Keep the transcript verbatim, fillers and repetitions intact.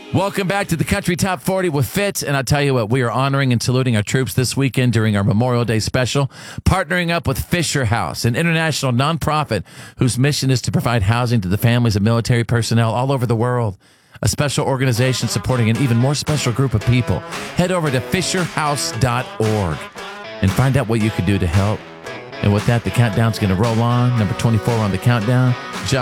Welcome back to the Country Top forty with Fitz. And I'll tell you what, we are honoring and saluting our troops this weekend during our Memorial Day special, partnering up with Fisher House, an international nonprofit whose mission is to provide housing to the families of military personnel all over the world. A special organization supporting an even more special group of people. Head over to fisher house dot org and find out what you can do to help. And with that, the countdown's going to roll on. Number twenty-four on the countdown. John